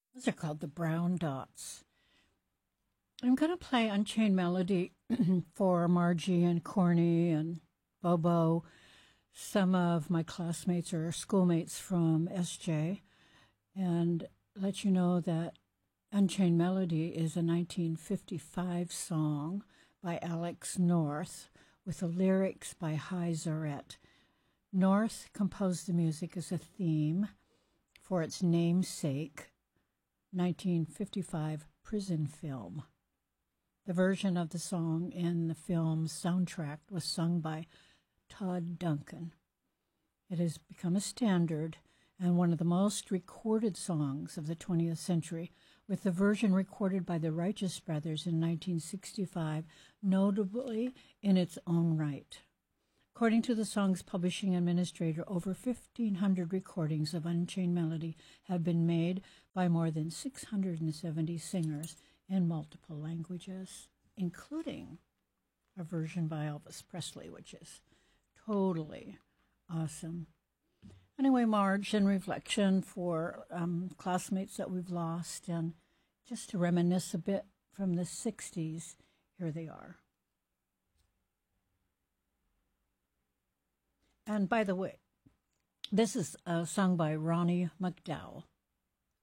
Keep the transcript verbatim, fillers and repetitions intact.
Those are called the Brown Dots. I'm going to play Unchained Melody for Margie and Corny and Bobo, some of my classmates or schoolmates from S J, and let you know that Unchained Melody is a nineteen fifty-five song by Alex North with the lyrics by Hy Zarette. North composed the music as a theme for its namesake nineteen fifty-five prison film. The version of the song in the film's soundtrack was sung by Todd Duncan. It has become a standard and one of the most recorded songs of the twentieth century, with the version recorded by the Righteous Brothers in nineteen sixty-five, notably in its own right. According to the song's publishing administrator, over fifteen hundred recordings of Unchained Melody have been made by more than six hundred seventy singers in multiple languages, including a version by Elvis Presley, which is totally awesome. Anyway, Marge, in reflection for um, classmates that we've lost, and just to reminisce a bit from the sixties, here they are. And by the way, this is uh, sung by Ronnie McDowell.